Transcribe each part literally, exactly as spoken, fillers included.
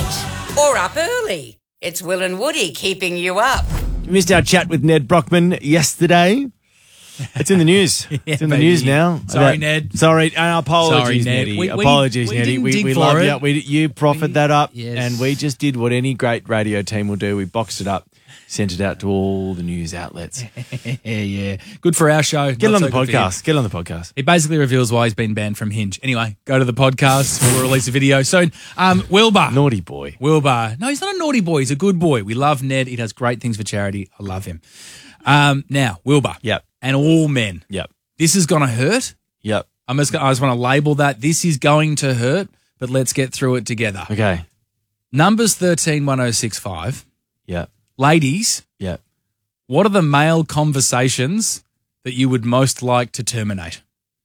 late or up early. It's Will and Woody keeping you up. You missed our chat with Ned Brockman yesterday. It's in the news. Yeah, it's in the baby. news now. Sorry, About, Ned. Sorry, and apologies, Sorry, Ned. Neddy. We- we- apologies, we Neddy. didn't We, dig we for love it. you. We, you proffered that up, yes. and we just did what any great radio team will do. We boxed it up, sent it out to all the news outlets. Yeah, yeah. Good for our show. Get it Not on the so good for him. podcast. Get it on the podcast. It basically reveals why he's been banned from Hinge. Anyway, go to the podcast. We'll release a video soon. Um, Wilbur. Naughty boy. Wilbur. No, he's not a naughty boy. He's a good boy. We love Ned. He does great things for charity. I love him. Um, now, Wilbur. Yep. And all men. Yep. This is going to hurt. Yep. I'm just, I just want to label that. This is going to hurt, but let's get through it together. Okay. Numbers thirteen one oh six five. Yep. Ladies, Yep. what are the male conversations that you would most like to terminate?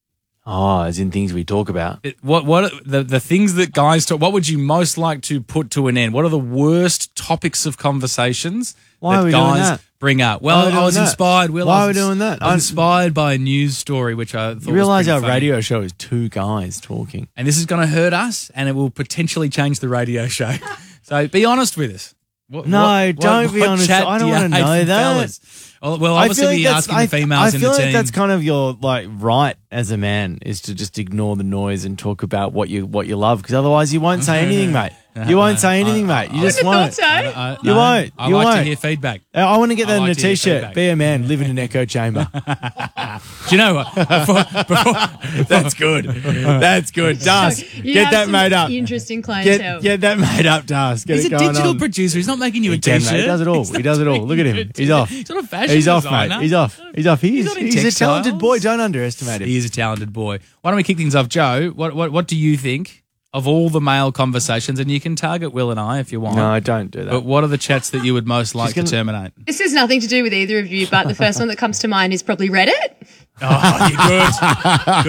Oh, as in things we talk about. It- What what the the things that guys talk? What would you most like to put to an end? What are the worst topics of conversations Why that are we doing guys that? bring up? Why are Well, we I doing was that? inspired. Will, Why I are we was- doing that? I was I'm- inspired by a news story which I thought You realise was our pretty funny. radio show is two guys talking. and this is going to hurt us, and it will potentially change the radio show. So be honest with us. What, No, what- don't what- be what honest. chat I do don't you wanna hate know from that. fellas? Well, well, I obviously feel like be that's, asking I, the females I in feel the like team. that's kind of your like right as a man is to just ignore the noise and talk about what you what you love because otherwise you won't say anything, mate. You won't say anything, mate. You just won't. I- You no, won't. I You like to won't. hear feedback. I I want to get I that like in a to hear t-shirt. feedback. Be a man, live in an echo chamber. Do you know what? Before, before, That's good. That's good. Das, You get have that some made up. Interesting clientele. Get, get that made up, Das. Get he's it a going digital on. producer. He's not making you a He can, t-shirt. mate. He does it all. He's He does it not all. Look at making him. you a He's t-shirt. off. He's not a fashion He's off, designer. mate. He's off. He's off. He He's is. not in He's a textiles. talented boy. Don't underestimate him. He is a talented boy. Why don't we kick things off, Joe? What what what do you think of all the male conversations? And you can target Will and I if you want. No, don't do that. But what are the chats that you would most like gonna- to terminate? This has nothing to do with either of you, but the first one that comes to mind is probably Reddit. Oh, you're good.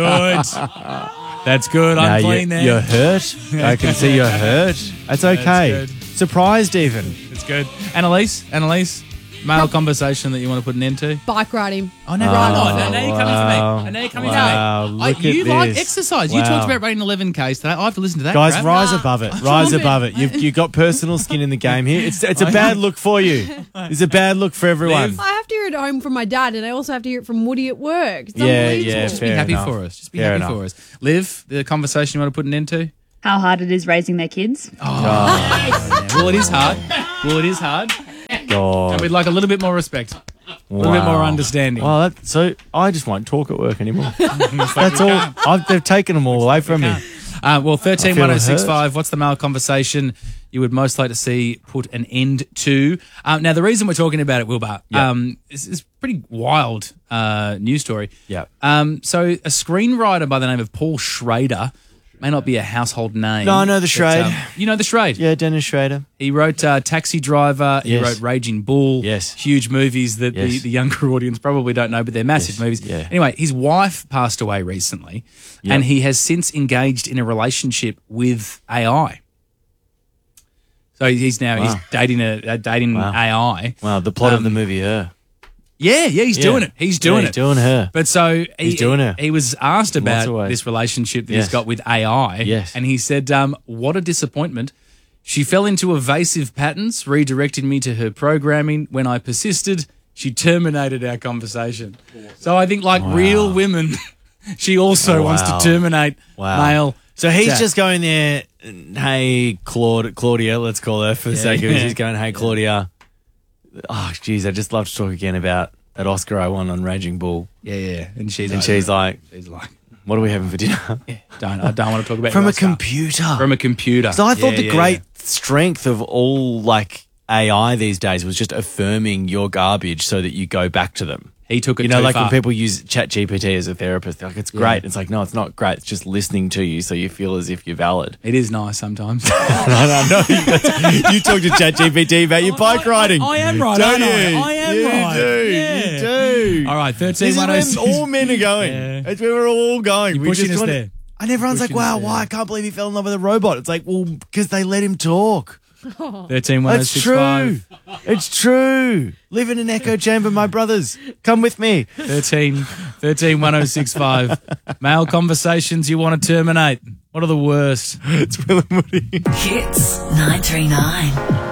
Good. That's good. I'm No, you- clean there. You're hurt. I can see you're hurt. That's okay. good. Surprised even. It's good. Annalise, Annalise, male conversation that you want to put an end to? Bike riding. Oh, no, Oh, right. Oh, now, now you're coming wow. for me. Now you're coming Wow, for me. look I, you at like this. exercise. You Wow. talked about running eleven Ks today. I have to listen to that. Guys, crap. rise above it. I'm Rise trying to- above it. You've you got personal skin in the game here. It's it's a bad look for you. It's a bad look for everyone. Liv. I have to hear it at home from my dad, and I also have to hear it from Woody at work. It's Yeah, unbelievable. yeah, Just be fair happy enough. for us. Just be Fair happy enough. for us. Liv, the conversation you want to put an end to? How hard it is raising their kids. Yeah, well, it is hard. Well, it is hard. God. And we'd like a little bit more respect. A little bit Wow. more understanding. Well, that, so I just won't talk at work anymore. That's all. I've, they've taken them all away from me. Uh, well, thirteen I feel one oh six hurt. five, what's the male conversation you would most like to see put an end to? Um, now, the reason we're talking about it, Wilbur, Yeah. um, is, is a pretty wild uh, news story. Yeah. Um, so, a screenwriter by the name of Paul Schrader, may not be a household name. No, I know the but, Schrade. um, you know the Schrade? Yeah, Dennis Schrader. He wrote uh, Taxi Driver. He Yes. wrote Raging Bull. Yes. Huge movies that the, Yes. the younger audience probably don't know, but they're massive Yes. movies. Yeah. Anyway, his wife passed away recently, Yep. and he has since engaged in a relationship with A I. So he's now Wow. he's dating a uh, dating Wow. A I. Wow, the plot of Um, the movie Her. Yeah, yeah, he's Yeah. doing it. He's doing Yeah, it. he's doing Her. But so he, He's doing it. He was asked Lots about of ways. this relationship that Yes. he's got with A I. Yes. And he said, um, what a disappointment. She fell into evasive patterns, redirecting me to her programming. When I persisted, she terminated our conversation. So I think, like real women, she also wants to Wow. terminate Wow. male. So he's chat. just going there, hey, Claude, Claudia, let's call her for the sake of it. He's going, hey, Claudia. Oh, geez, I'd just love to talk again about that Oscar I won on Raging Bull. Yeah, yeah. And she's And like, she's like, she's like, what are we having for dinner? don't, I don't want to talk about From your a Oscar. computer. From a computer. So I thought Yeah, the yeah, great yeah. strength of all like A I these days was just affirming your garbage so that you go back to them. He took it You know, too like far. when people use ChatGPT as a therapist, they're like, it's great. It's like, no, it's not great. It's just listening to you so you feel as if you're valid. It is nice sometimes. no, no, no. You talk to ChatGPT about your bike riding. I am right, Don't aren't I? you? I am you right. Do. Yeah. You do. All right, thirteen This is one oh six. where all men are going. Yeah. It's where we're all going. You're We pushing just us wanna- there. And everyone's Pushing like, us wow, there. why? I can't believe he fell in love with a robot. It's like, well, because they let him talk. thirteen one oh That's six true. five. It's true. Live in an echo chamber, my brothers. Come with me. thirteen, thirteen one oh six five. Male conversations you want to terminate. What are the worst? It's Will and Woody. Hits nine three nine.